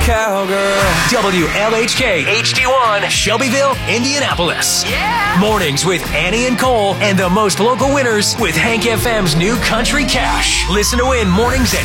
cowgirl. WLHK HD1 Shelbyville, Indianapolis. Yeah! Mornings with Annie and Cole and the most local winners with Hank FM's new Country Cash. Listen to win mornings at